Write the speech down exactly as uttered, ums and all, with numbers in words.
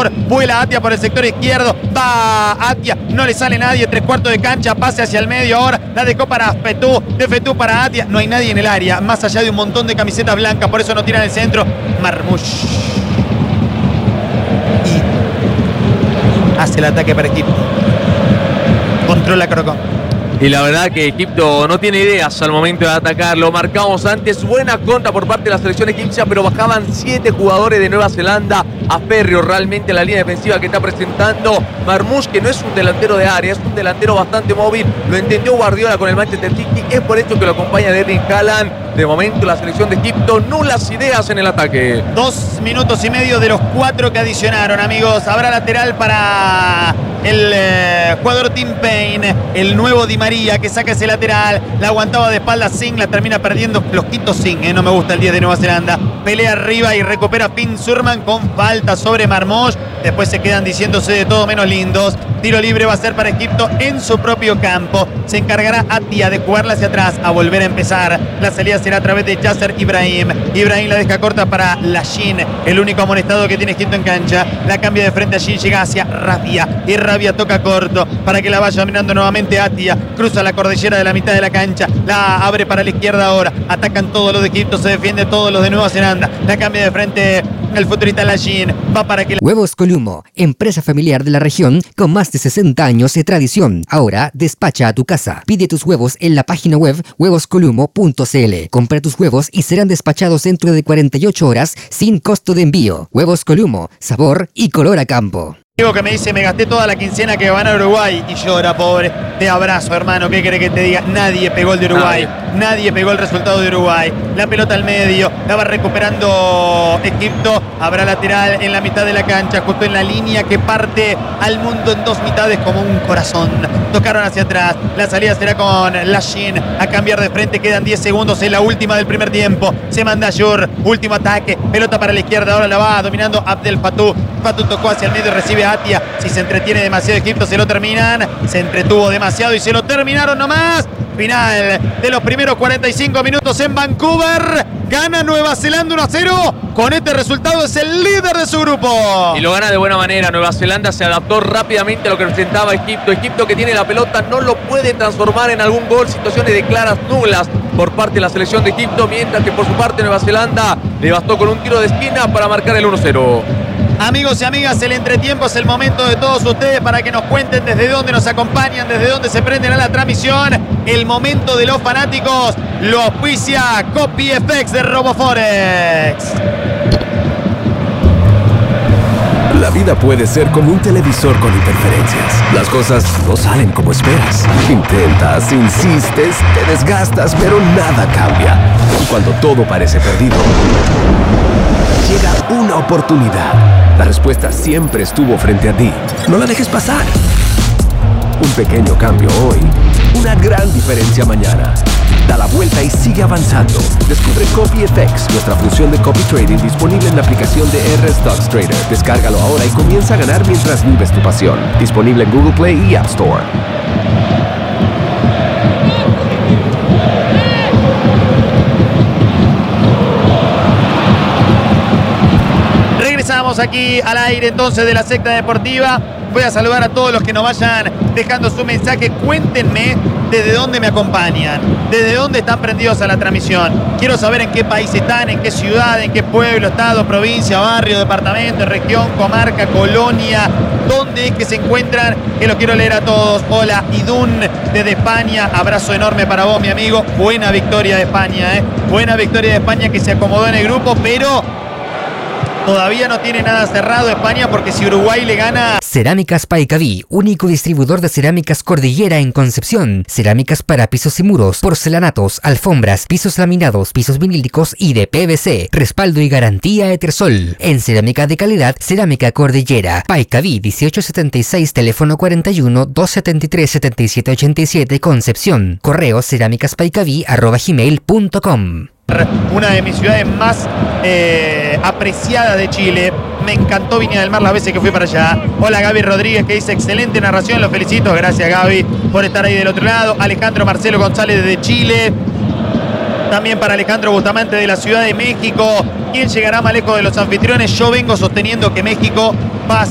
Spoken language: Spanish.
sector, vuela Atia por el sector izquierdo, va Atia, no le sale nadie, tres cuartos de cancha, pase hacia el medio ahora, la dejó para Fetú, de Fetú para Atia, no hay nadie en el área, más allá de un montón de camisetas blancas, por eso no tiran el centro. Marmoush y hace el ataque para Egipto, controla Crocón. Y la verdad que Egipto no tiene ideas al momento de atacar. Lo marcamos antes. Buena contra por parte de la selección egipcia, pero bajaban siete jugadores de Nueva Zelanda a férreo realmente la línea defensiva que está presentando Marmoush, que no es un delantero de área, es un delantero bastante móvil. Lo entendió Guardiola con el Manchester City. Es por esto que lo acompaña Erling Haaland. De momento la selección de Egipto, nulas ideas en el ataque. Dos minutos y medio de los cuatro que adicionaron, amigos. Habrá lateral para el eh, jugador Tim Payne, el nuevo Di María, que saca ese lateral. La aguantaba de espalda Singh, la termina perdiendo flojito Singh, eh, no me gusta el diez de Nueva Zelanda. Pelea arriba y recupera Finn Surman con falta sobre Marmoush. Después se quedan diciéndose de todo menos lindos. Tiro libre va a ser para Egipto en su propio campo. Se encargará Atia de jugarla hacia atrás, a volver a empezar. La salida será a través de Yasser Ibrahim. Ibrahim la deja corta para Lashin, el único amonestado que tiene Egipto en cancha. La cambia de frente allí, llega hacia Rabia. Y Rabia toca corto para que la vaya mirando nuevamente Atia. Cruza la cordillera de la mitad de la cancha. La abre para la izquierda ahora. Atacan todos los de Egipto, se defiende todos los de Nueva Zelanda. La cambia de frente el futurista Lashin. Va para que la... Huevos Columo, empresa familiar de la región con más de sesenta años de tradición. Ahora despacha a tu casa. Pide tus huevos en la página web huevos columo punto c l. Compra tus huevos y serán despachados dentro de cuarenta y ocho horas sin costo de envío. Huevos Columo, sabor y color a campo. Diego que me dice, me gasté toda la quincena que van a Uruguay, y llora, pobre. Te abrazo, hermano, ¿qué querés que te diga? Nadie pegó el de Uruguay, nadie, nadie pegó el resultado de Uruguay. La pelota al medio, la va recuperando Egipto. Habrá lateral en la mitad de la cancha, justo en la línea que parte al mundo en dos mitades como un corazón. Tocaron hacia atrás, la salida será con Lashin, a cambiar de frente, quedan diez segundos en la última del primer tiempo. Se manda Yur, último ataque, pelota para la izquierda, ahora la va dominando Abdel Fattah. Fattah tocó hacia el medio y recibe a Atia. Si se entretiene demasiado Egipto, se lo terminan. Se entretuvo demasiado y se lo terminaron nomás. Final de los primeros cuarenta y cinco minutos en Vancouver. Gana Nueva Zelanda uno a cero. Con este resultado es el líder de su grupo. Y lo gana de buena manera. Nueva Zelanda se adaptó rápidamente a lo que presentaba Egipto. Egipto, que tiene la pelota, no lo puede transformar en algún gol. Situaciones de claras nulas por parte de la selección de Egipto. Mientras que por su parte Nueva Zelanda le bastó con un tiro de esquina para marcar el uno cero. Amigos y amigas, el entretiempo es el momento de todos ustedes para que nos cuenten desde dónde nos acompañan, desde dónde se prenden a la transmisión. El momento de los fanáticos lo auspicia CopyFX de RoboForex. La vida puede ser como un televisor con interferencias. Las cosas no salen como esperas. Intentas, insistes, te desgastas, pero nada cambia. Y cuando todo parece perdido, llega una oportunidad. La respuesta siempre estuvo frente a ti. No la dejes pasar. Un pequeño cambio hoy, una gran diferencia mañana. Da la vuelta y sigue avanzando. Descubre CopyFX, nuestra función de copy trading disponible en la aplicación de R Stocks Trader. Descárgalo ahora y comienza a ganar mientras vives tu pasión. Disponible en Google Play y App Store. Regresamos aquí al aire entonces de la secta deportiva. Voy a saludar a todos los que nos vayan dejando su mensaje. Cuéntenme desde dónde me acompañan, desde dónde están prendidos a la transmisión. Quiero saber en qué país están, en qué ciudad, en qué pueblo, estado, provincia, barrio, departamento, región, comarca, colonia. ¿Dónde es que se encuentran? Que los quiero leer a todos. Hola, Idún desde España. Abrazo enorme para vos, mi amigo. Buena victoria de España, ¿eh? Buena victoria de España, que se acomodó en el grupo, pero todavía no tiene nada cerrado España, porque si Uruguay le gana... Cerámicas Paicaví, único distribuidor de cerámicas Cordillera en Concepción. Cerámicas para pisos y muros, porcelanatos, alfombras, pisos laminados, pisos vinílicos y de P V C. Respaldo y garantía Etersol. En cerámica de calidad, Cerámica Cordillera. Paicaví dieciocho setenta y seis, teléfono cuarenta y uno, doscientos setenta y tres, setenta y siete ochenta y siete, Concepción. Correo cerámicaspaicaví arroba gmail punto com. Una de mis ciudades más eh, apreciadas de Chile. Me encantó Viña del Mar las veces que fui para allá. Hola, Gaby Rodríguez, que dice excelente narración, los felicito. Gracias, Gaby, por estar ahí del otro lado. Alejandro Marcelo González desde Chile. También para Alejandro Bustamante de la Ciudad de México. ¿Quién llegará más lejos de los anfitriones? Yo vengo sosteniendo que México va a